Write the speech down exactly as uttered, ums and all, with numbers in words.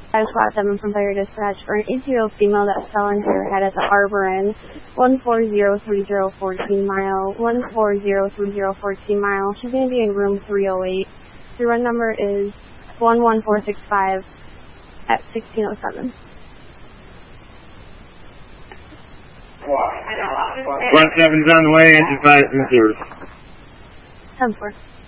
I was Squad seven from Fire Dispatch for an eighteen-year-old female that fell into her head at the Arbor Inn, one four zero three zero fourteen mile, one four zero three zero fourteen mile. She's going to be in room three oh eight. The run number is one one four six five at sixteen oh seven. Squad seven's on the way, engine five is yours. ten four.